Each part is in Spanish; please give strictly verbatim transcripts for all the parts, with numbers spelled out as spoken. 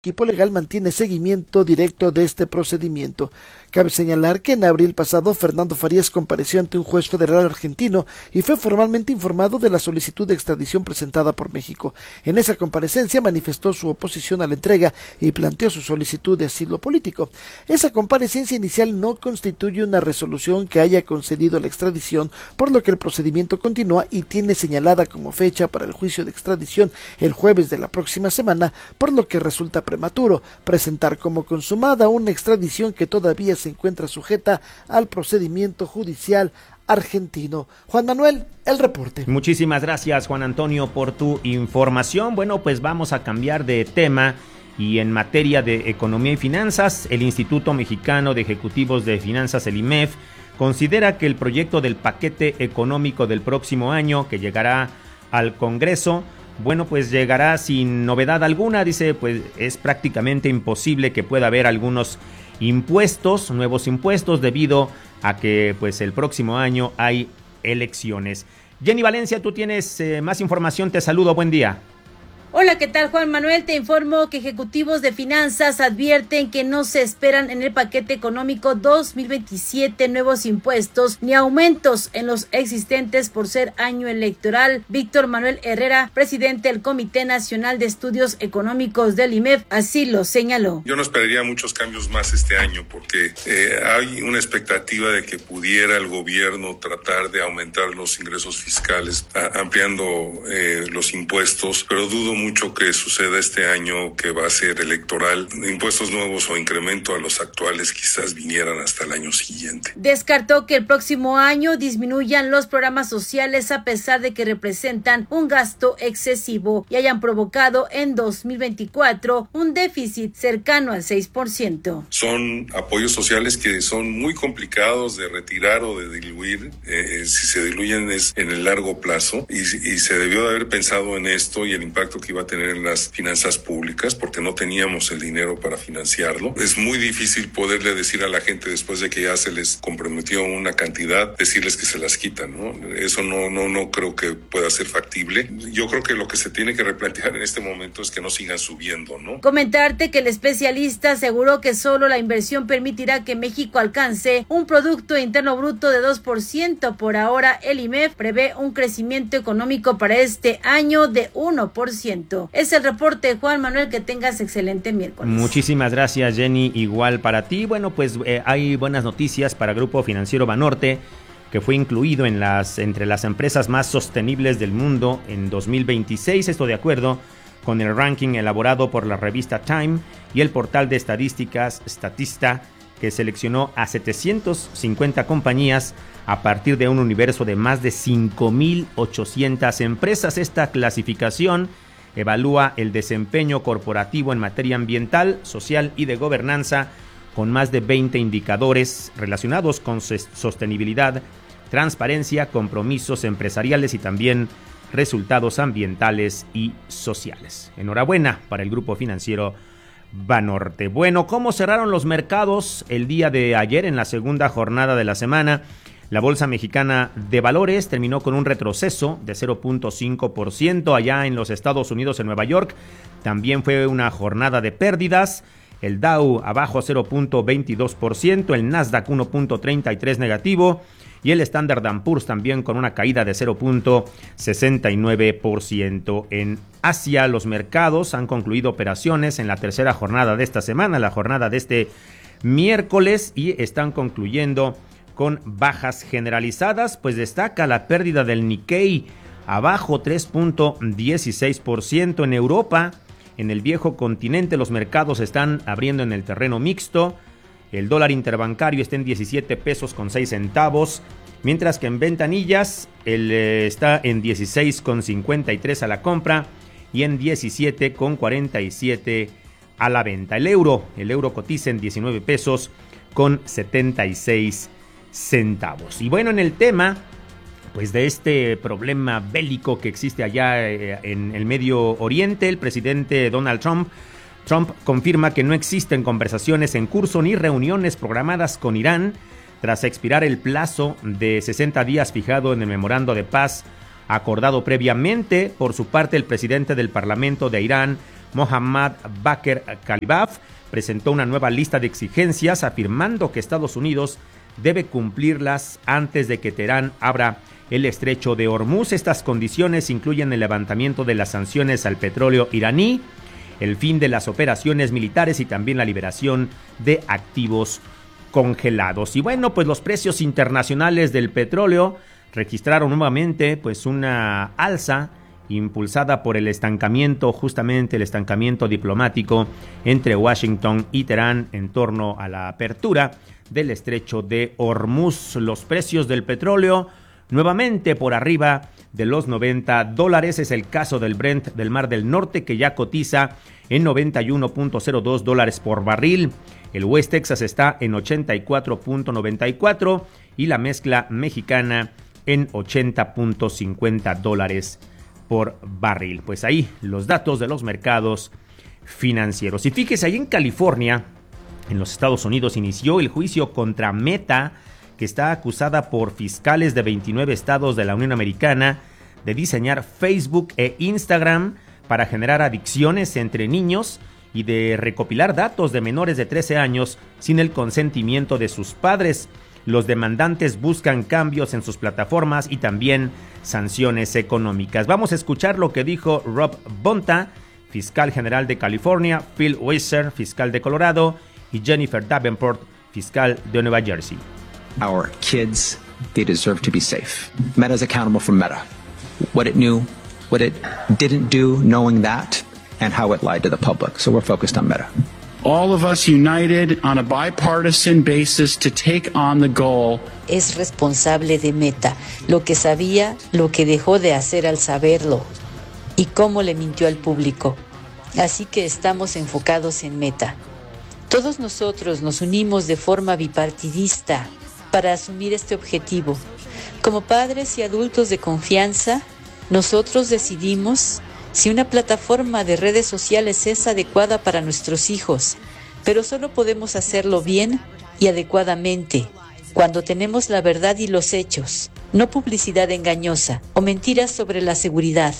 equipo legal mantiene seguimiento directo de este procedimiento. Cabe señalar que en abril pasado Fernando Farías compareció ante un juez federal argentino y fue formalmente informado de la solicitud de extradición presentada por México. En esa comparecencia manifestó su oposición a la entrega y planteó su solicitud de asilo político. Esa comparecencia inicial no constituye una resolución que haya concedido la extradición, por lo que el procedimiento continúa y tiene señalada como fecha para el juicio de extradición el jueves de la próxima semana, por lo que resulta prematuro presentar como consumada una extradición que todavía se encuentra sujeta al procedimiento judicial argentino. Juan Manuel, el reporte. Muchísimas gracias, Juan Antonio, por tu información. Bueno, pues vamos a cambiar de tema y en materia de economía y finanzas, el Instituto Mexicano de Ejecutivos de Finanzas, el I M E F, considera que el proyecto del paquete económico del próximo año que llegará al Congreso, bueno, pues llegará sin novedad alguna. Dice, pues es prácticamente imposible que pueda haber algunos impuestos, nuevos impuestos, debido a que pues el próximo año hay elecciones. Jenny Valencia, tú tienes eh, más información, te saludo, buen día. Hola, ¿qué tal, Juan Manuel? Te informo que ejecutivos de finanzas advierten que no se esperan en el paquete económico dos mil veintisiete nuevos impuestos ni aumentos en los existentes por ser año electoral. Víctor Manuel Herrera, presidente del Comité Nacional de Estudios Económicos del I M E F, así lo señaló. Yo no esperaría muchos cambios más este año porque eh, hay una expectativa de que pudiera el gobierno tratar de aumentar los ingresos fiscales, a, ampliando eh, los impuestos, pero dudo mucho que suceda este año, que va a ser electoral. Impuestos nuevos o incremento a los actuales quizás vinieran hasta el año siguiente. Descartó que el próximo año disminuyan los programas sociales a pesar de que representan un gasto excesivo y hayan provocado en dos mil veinticuatro un déficit cercano al seis por ciento. Son apoyos sociales que son muy complicados de retirar o de diluir. Eh, si se diluyen es en el largo plazo y, y se debió de haber pensado en esto y el impacto que iba a tener en las finanzas públicas porque no teníamos el dinero para financiarlo. Es muy difícil poderle decir a la gente después de que ya se les comprometió una cantidad, decirles que se las quitan, ¿no? Eso no, no, no creo que pueda ser factible. Yo creo que lo que se tiene que replantear en este momento es que no sigan subiendo, ¿no? Comentarte que el especialista aseguró que solo la inversión permitirá que México alcance un Producto Interno Bruto de dos por ciento. Por ahora, el I M E F prevé un crecimiento económico para este año de uno por ciento. Es el reporte, Juan Manuel, que tengas excelente miércoles. Muchísimas gracias, Jenny, igual para ti. Bueno, pues eh, hay buenas noticias para Grupo Financiero Banorte, que fue incluido en las entre las empresas más sostenibles del mundo en dos mil veintiséis, esto de acuerdo con el ranking elaborado por la revista Time y el portal de estadísticas Statista, que seleccionó a setecientas cincuenta compañías a partir de un universo de más de cinco mil ochocientas empresas. Esta clasificación evalúa el desempeño corporativo en materia ambiental, social y de gobernanza, con más de veinte indicadores relacionados con sostenibilidad, transparencia, compromisos empresariales y también resultados ambientales y sociales. Enhorabuena para el Grupo Financiero Banorte. Bueno, ¿cómo cerraron los mercados el día de ayer en la segunda jornada de la semana? La Bolsa Mexicana de Valores terminó con un retroceso de cero punto cinco por ciento allá en los Estados Unidos, en Nueva York. También fue una jornada de pérdidas. El Dow abajo cero punto veintidós por ciento, el Nasdaq uno punto treinta y tres por ciento negativo y el Standard and Poor's también con una caída de cero punto sesenta y nueve por ciento. En Asia, los mercados han concluido operaciones en la tercera jornada de esta semana, la jornada de este miércoles, y están concluyendo con bajas generalizadas, pues destaca la pérdida del Nikkei, abajo tres punto dieciséis por ciento. En Europa, en el viejo continente, los mercados están abriendo en el terreno mixto. El dólar interbancario está en diecisiete pesos con seis centavos, mientras que en ventanillas el, eh, está en dieciséis con cincuenta y tres a la compra y en diecisiete con cuarenta y siete a la venta. El euro, el euro cotiza en diecinueve pesos con setenta y seis centavos. Y bueno, en el tema pues de este problema bélico que existe allá eh, en el Medio Oriente, el presidente Donald Trump Trump confirma que no existen conversaciones en curso ni reuniones programadas con Irán tras expirar el plazo de sesenta días fijado en el memorando de paz acordado previamente. Por su parte, el presidente del Parlamento de Irán, Mohammad Bakr Kalibaf, presentó una nueva lista de exigencias afirmando que Estados Unidos debe cumplirlas antes de que Teherán abra el estrecho de Hormuz. Estas condiciones incluyen el levantamiento de las sanciones al petróleo iraní, el fin de las operaciones militares y también la liberación de activos congelados. Y bueno, pues los precios internacionales del petróleo registraron nuevamente pues una alza impulsada por el estancamiento, justamente el estancamiento diplomático entre Washington y Teherán en torno a la apertura del estrecho de Hormuz. Los precios del petróleo nuevamente por arriba de los noventa dólares. Es el caso del Brent del Mar del Norte, que ya cotiza en noventa y uno punto cero dos dólares por barril. El West Texas está en ochenta y cuatro punto noventa y cuatro y la mezcla mexicana en ochenta punto cincuenta dólares por barril. Pues ahí los datos de los mercados financieros. Y fíjese, ahí en California, en los Estados Unidos, inició el juicio contra Meta, que está acusada por fiscales de veintinueve estados de la Unión Americana de diseñar Facebook e Instagram para generar adicciones entre niños y de recopilar datos de menores de trece años sin el consentimiento de sus padres. Los demandantes buscan cambios en sus plataformas y también sanciones económicas. Vamos a escuchar lo que dijo Rob Bonta, fiscal general de California, Phil Weiser, fiscal de Colorado, y Jennifer Davenport, fiscal de Nueva Jersey. Our kids, they deserve to be safe. Meta is accountable for Meta. What it knew, what it didn't do, knowing that, and how it lied to the public. So we're focused on Meta. All of us united on a bipartisan basis to take on the goal. Es responsable de Meta, lo que sabía, lo que dejó de hacer al saberlo y cómo le mintió al público. Así que estamos enfocados en Meta. Todos nosotros nos unimos de forma bipartidista para asumir este objetivo. Como padres y adultos de confianza, nosotros decidimos si una plataforma de redes sociales es adecuada para nuestros hijos, pero solo podemos hacerlo bien y adecuadamente cuando tenemos la verdad y los hechos, no publicidad engañosa o mentiras sobre la seguridad.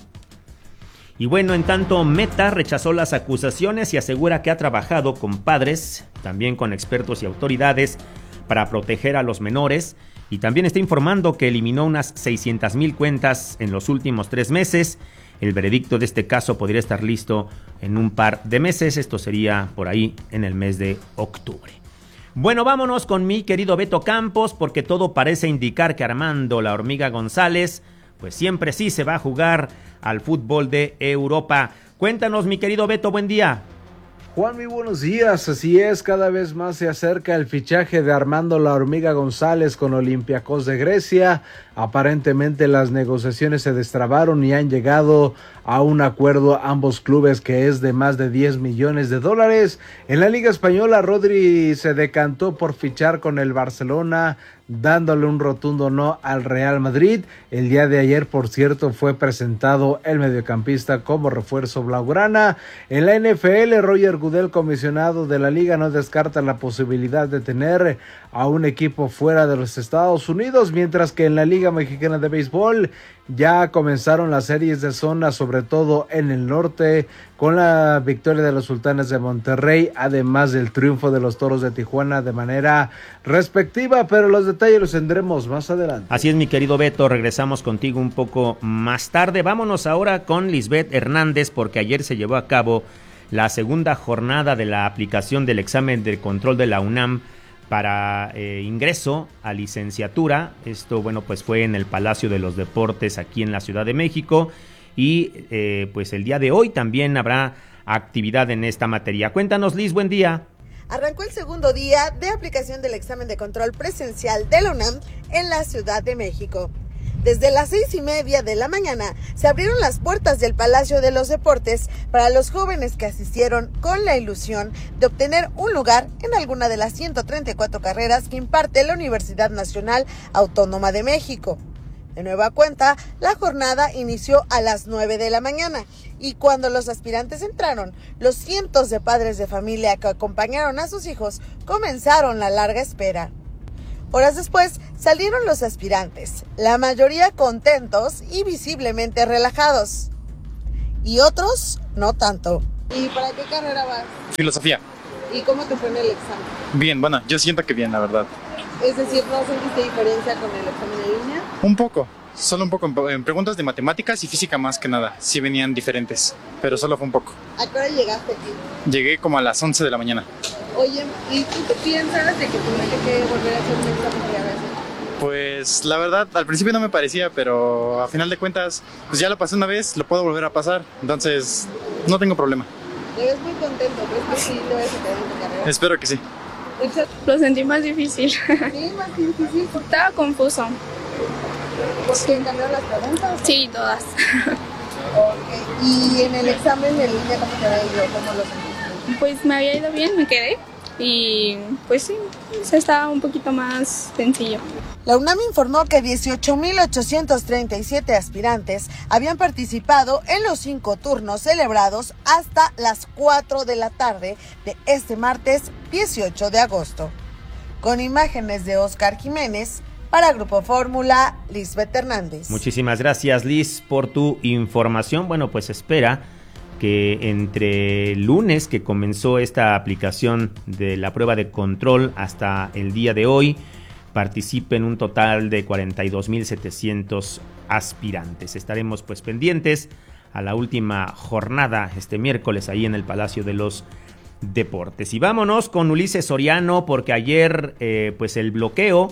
Y bueno, en tanto, Meta rechazó las acusaciones y asegura que ha trabajado con padres, también con expertos y autoridades, para proteger a los menores, y también está informando que eliminó unas seiscientas mil cuentas en los últimos tres meses. El veredicto de este caso podría estar listo en un par de meses. Esto sería por ahí en el mes de octubre. Bueno, vámonos con mi querido Beto Campos, porque todo parece indicar que Armando la Hormiga González, pues siempre sí se va a jugar al fútbol de Europa. Cuéntanos, mi querido Beto, buen día. Juan, muy buenos días. Así es, cada vez más se acerca el fichaje de Armando la Hormiga González con Olympiacos de Grecia. Aparentemente las negociaciones se destrabaron y han llegado a un acuerdo ambos clubes, que es de más de diez millones de dólares. En la Liga Española, Rodri se decantó por fichar con el Barcelona, dándole un rotundo no al Real Madrid. El día de ayer, por cierto, fue presentado el mediocampista como refuerzo blaugrana. En la N F L, Roger Goodell, comisionado de la liga, no descarta la posibilidad de tener a un equipo fuera de los Estados Unidos, mientras que en la Liga Mexicana de Béisbol ya comenzaron las series de zona, sobre todo en el norte, con la victoria de los Sultanes de Monterrey, además del triunfo de los Toros de Tijuana de manera respectiva, pero los detalles los tendremos más adelante. Así es, mi querido Beto, regresamos contigo un poco más tarde. Vámonos ahora con Lisbeth Hernández, porque ayer se llevó a cabo la segunda jornada de la aplicación del examen de control de la UNAM para eh, ingreso a licenciatura. Esto, bueno, pues fue en el Palacio de los Deportes aquí en la Ciudad de México, y eh, pues el día de hoy también habrá actividad en esta materia. Cuéntanos, Liz, buen día. Arrancó el segundo día de aplicación del examen de control presencial de la UNAM en la Ciudad de México. Desde las seis y media de la mañana se abrieron las puertas del Palacio de los Deportes para los jóvenes que asistieron con la ilusión de obtener un lugar en alguna de las ciento treinta y cuatro carreras que imparte la Universidad Nacional Autónoma de México. De nueva cuenta, la jornada inició a las nueve de la mañana, y cuando los aspirantes entraron, los cientos de padres de familia que acompañaron a sus hijos comenzaron la larga espera. Horas después salieron los aspirantes, la mayoría contentos y visiblemente relajados. y otros no tanto. ¿Y para qué carrera vas? Filosofía. ¿Y cómo te fue en el examen? Bien, bueno, yo siento que bien, la verdad. Es decir, ¿no sentiste diferencia con el examen en línea? Un poco, solo un poco. En preguntas de matemáticas y física más que nada. Sí venían diferentes, pero solo fue un poco. ¿A qué hora llegaste aquí? Llegué como a las once de la mañana. Oye, ¿y tú qué piensas de que tuviste que volver a hacer un examen varias veces? Pues la verdad, al principio no me parecía, pero a final de cuentas, pues ya lo pasé una vez, lo puedo volver a pasar. Entonces, no tengo problema. Te ves muy contento, ¿crees que sí lo vas a quedar en tu carrera? Espero que sí. Lo sentí más difícil. ¿Sí? ¿Más difícil? Estaba confuso. ¿Por qué cambiaron las preguntas? Sí, todas. Okay. ¿Y en el examen en línea cómo te había ido? ¿Cómo lo sentiste? Pues me había ido bien, me quedé. Y pues sí, pues estaba un poquito más sencillo. La UNAM informó que dieciocho mil ochocientos treinta y siete aspirantes habían participado en los cinco turnos celebrados hasta las cuatro de la tarde de este martes dieciocho de agosto. Con imágenes de Oscar Jiménez, para Grupo Fórmula, Lisbeth Hernández. Muchísimas gracias, Liz, por tu información. Bueno, pues espera que entre el lunes que comenzó esta aplicación de la prueba de control hasta el día de hoy, participen un total de cuarenta y dos mil setecientos aspirantes. Estaremos pues pendientes a la última jornada este miércoles ahí en el Palacio de los Deportes. Y vámonos con Ulises Soriano, porque ayer eh, pues el bloqueo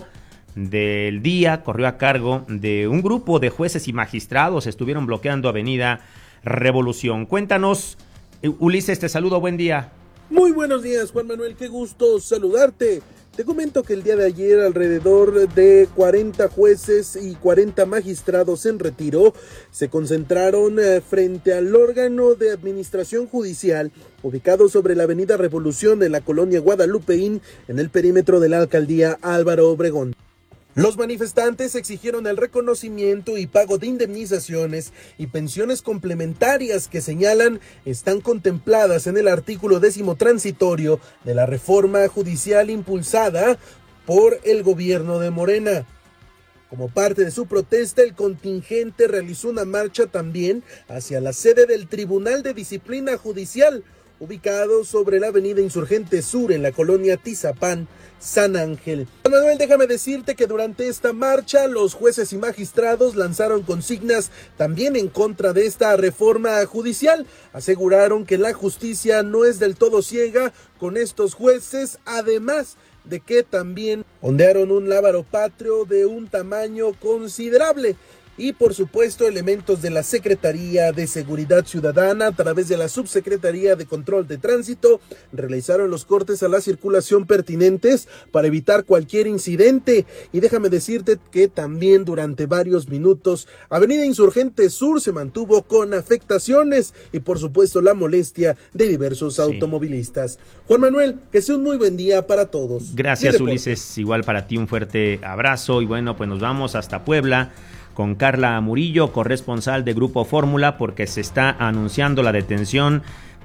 del día corrió a cargo de un grupo de jueces y magistrados. Estuvieron bloqueando Avenida Revolución. Cuéntanos, Ulises, te saludo, buen día. Muy buenos días, Juan Manuel, qué gusto saludarte. Te comento que el día de ayer alrededor de cuarenta jueces y cuarenta magistrados en retiro se concentraron frente al órgano de administración judicial ubicado sobre la avenida Revolución en la colonia Guadalupeín en el perímetro de la alcaldía Álvaro Obregón. Los manifestantes exigieron el reconocimiento y pago de indemnizaciones y pensiones complementarias que señalan están contempladas en el artículo décimo transitorio de la reforma judicial impulsada por el gobierno de Morena. Como parte de su protesta, el contingente realizó una marcha también hacia la sede del Tribunal de Disciplina Judicial, ubicado sobre la avenida Insurgente Sur en la colonia Tizapán, San Ángel. Manuel, déjame decirte que durante esta marcha los jueces y magistrados lanzaron consignas también en contra de esta reforma judicial. Aseguraron que la justicia no es del todo ciega con estos jueces, además de que también ondearon un lábaro patrio de un tamaño considerable. Y por supuesto elementos de la Secretaría de Seguridad Ciudadana a través de la Subsecretaría de Control de Tránsito realizaron los cortes a la circulación pertinentes para evitar cualquier incidente. Y déjame decirte que también durante varios minutos Avenida Insurgente Sur se mantuvo con afectaciones y por supuesto la molestia de diversos sí. automovilistas. Juan Manuel, que sea un muy buen día para todos. Gracias, Ulises, igual para ti un fuerte abrazo y bueno, pues nos vamos hasta Puebla con Carla Murillo, corresponsal de Grupo Fórmula, porque se está anunciando la detención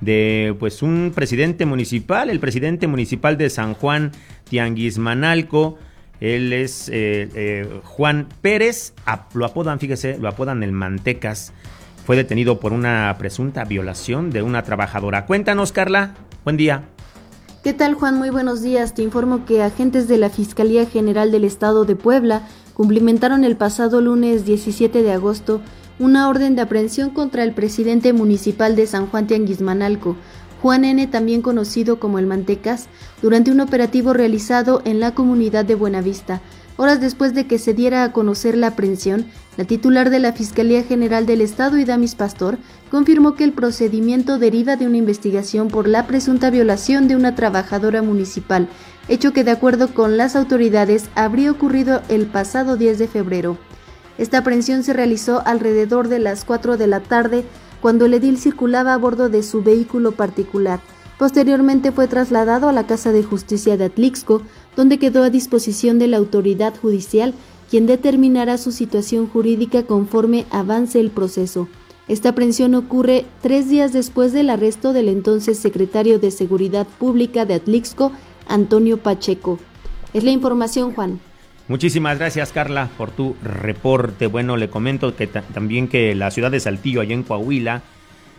de pues un presidente municipal, el presidente municipal de San Juan Tianguismanalco. Él es eh, eh, Juan Pérez, lo apodan, fíjese, lo apodan el Mantecas. Fue detenido por una presunta violación de una trabajadora. Cuéntanos, Carla, buen día. ¿Qué tal, Juan? Muy buenos días. Te informo que agentes de la Fiscalía General del Estado de Puebla cumplimentaron el pasado lunes diecisiete de agosto una orden de aprehensión contra el presidente municipal de San Juan Tianguismanalco, Juan N., también conocido como el Mantecas, durante un operativo realizado en la comunidad de Buenavista. Horas después de que se diera a conocer la aprehensión, la titular de la Fiscalía General del Estado, Idamis Pastor, confirmó que el procedimiento deriva de una investigación por la presunta violación de una trabajadora municipal, hecho que de acuerdo con las autoridades habría ocurrido el pasado diez de febrero. Esta aprehensión se realizó alrededor de las cuatro de la tarde, cuando el edil circulaba a bordo de su vehículo particular. Posteriormente fue trasladado a la Casa de Justicia de Atlixco, donde quedó a disposición de la autoridad judicial, quien determinará su situación jurídica conforme avance el proceso. Esta aprehensión ocurre tres días después del arresto del entonces secretario de Seguridad Pública de Atlixco, Antonio Pacheco. Es la información, Juan. Muchísimas gracias, Carla, por tu reporte. Bueno, le comento que t- también que la ciudad de Saltillo, allá en Coahuila,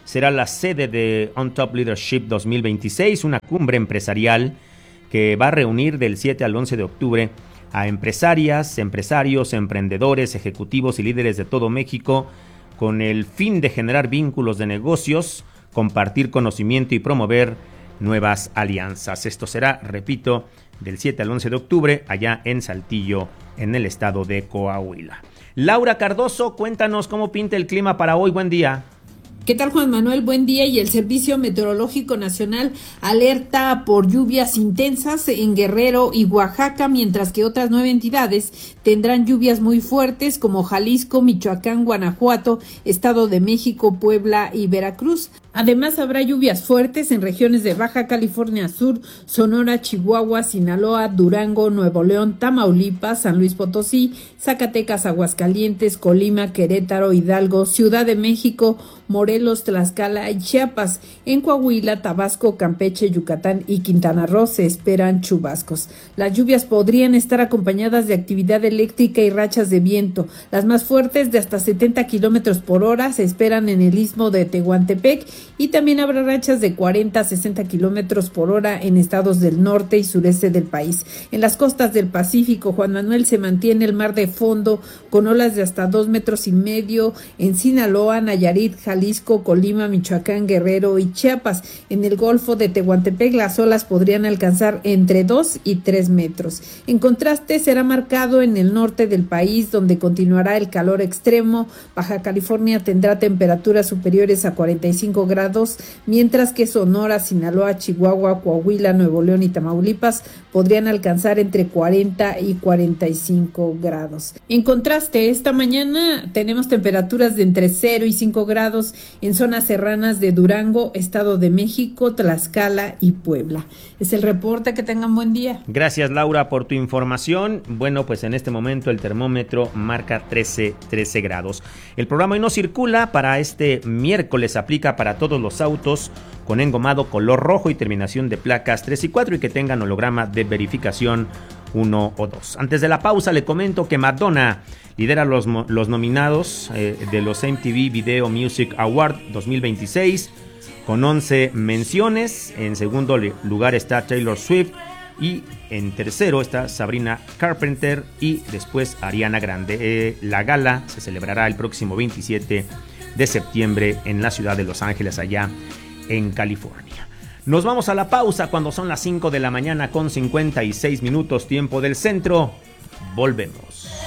será la sede de On Top Leadership dos mil veintiséis, una cumbre empresarial que va a reunir del siete al once de octubre a empresarias, empresarios, emprendedores, ejecutivos y líderes de todo México, con el fin de generar vínculos de negocios, compartir conocimiento y promover nuevas alianzas. Esto será, repito, del siete al once de octubre, allá en Saltillo, en el estado de Coahuila. Laura Cardoso, cuéntanos cómo pinta el clima para hoy. Buen día. ¿Qué tal, Juan Manuel? Buen día. Y el Servicio Meteorológico Nacional alerta por lluvias intensas en Guerrero y Oaxaca, mientras que otras nueve entidades tendrán lluvias muy fuertes como Jalisco, Michoacán, Guanajuato, Estado de México, Puebla y Veracruz. Además, habrá lluvias fuertes en regiones de Baja California Sur, Sonora, Chihuahua, Sinaloa, Durango, Nuevo León, Tamaulipas, San Luis Potosí, Zacatecas, Aguascalientes, Colima, Querétaro, Hidalgo, Ciudad de México, Morelos, Tlaxcala y Chiapas. En Coahuila, Tabasco, Campeche, Yucatán y Quintana Roo se esperan chubascos. Las lluvias podrían estar acompañadas de actividad eléctrica y rachas de viento. Las más fuertes, de hasta setenta kilómetros por hora, se esperan en el istmo de Tehuantepec, y también habrá rachas de cuarenta a sesenta kilómetros por hora en estados del norte y sureste del país. En las costas del Pacífico, Juan Manuel, se mantiene el mar de fondo con olas de hasta dos metros y medio en Sinaloa, Nayarit, Jalisco, Colima, Michoacán, Guerrero y Chiapas. En el Golfo de Tehuantepec las olas podrían alcanzar entre dos y tres metros. En contraste, será marcado en el norte del país, donde continuará el calor extremo. Baja California tendrá temperaturas superiores a cuarenta y cinco grados, mientras que Sonora, Sinaloa, Chihuahua, Coahuila, Nuevo León y Tamaulipas podrían alcanzar entre cuarenta y cuarenta y cinco grados. En contraste, esta mañana tenemos temperaturas de entre cero y cinco grados en zonas serranas de Durango, Estado de México, Tlaxcala y Puebla. Es el reporte. Que tengan buen día. Gracias, Laura, por tu información. Bueno, pues en este momento el termómetro marca trece grados. El programa hoy no circula para este miércoles, aplica para todos los autos con engomado color rojo y terminación de placas tres y cuatro y que tengan holograma de verificación uno o dos. Antes de la pausa le comento que Madonna lidera los, los nominados eh, de los M T V Video Music Award dos mil veintiséis con once menciones. En segundo lugar está Taylor Swift y en tercero está Sabrina Carpenter y después Ariana Grande. Eh, la gala se celebrará el próximo veintisiete de septiembre en la ciudad de Los Ángeles, allá en California. Nos vamos a la pausa cuando son las cinco de la mañana con cincuenta y seis minutos, tiempo del centro. Volvemos.